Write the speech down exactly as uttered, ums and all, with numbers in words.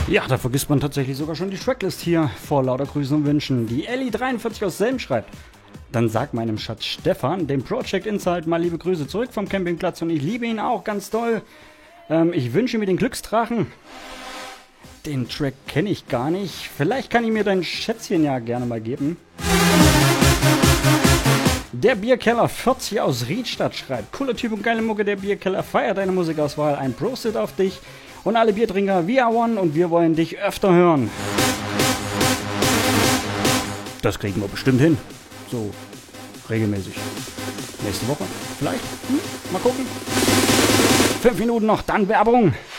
Ja, da vergisst man tatsächlich sogar schon die Tracklist hier vor lauter Grüßen und Wünschen. Die Ellie dreiundvierzig aus Selm schreibt: Dann sag meinem Schatz Stefan, dem Project Insight, mal liebe Grüße zurück vom Campingplatz und ich liebe ihn auch ganz doll. Ähm, ich wünsche mir den Glücksdrachen. Den Track kenne ich gar nicht. Vielleicht kann ich mir dein Schätzchen ja gerne mal geben. Der Bierkeller vierzig aus Riedstadt schreibt: Cooler Typ und geile Mucke, der Bierkeller feiert deine Musikauswahl. Ein Pro-Sit auf dich und alle Biertrinker. We are one und wir wollen dich öfter hören. Das kriegen wir bestimmt hin. So regelmäßig. Nächste Woche vielleicht? Hm? Mal gucken. Fünf Minuten noch, dann Werbung.